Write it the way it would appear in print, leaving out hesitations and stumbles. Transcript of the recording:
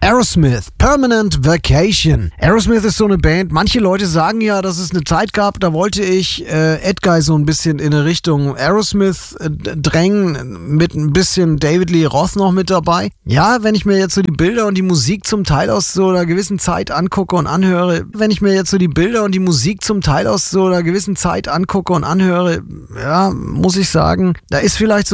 Aerosmith, Permanent Vacation. Aerosmith ist so eine Band, manche Leute sagen ja, dass es eine Zeit gab, da wollte ich Edguy so ein bisschen in eine Richtung Aerosmith drängen, mit ein bisschen David Lee Roth noch mit dabei. Ja, wenn ich mir jetzt so die Bilder und die Musik zum Teil aus so einer gewissen Zeit angucke und anhöre, ja, muss ich sagen, da ist vielleicht